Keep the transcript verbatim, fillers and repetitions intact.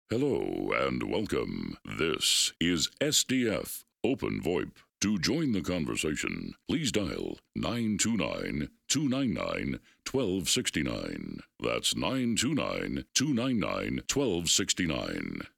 Hello and welcome. This is S D F Open VoIP. To join the conversation, please dial nine two nine, two nine nine, one two six nine. That's nine two nine, two nine nine, one two six nine.